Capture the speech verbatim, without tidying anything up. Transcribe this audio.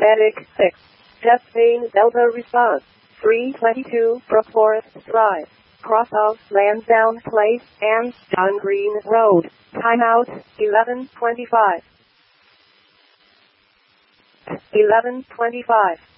Medic six. Despain Delta response. three twenty-two Brook Forest Drive. Cross of Lansdowne Place and John Green Road. Timeout eleven twenty-five. eleven twenty-five.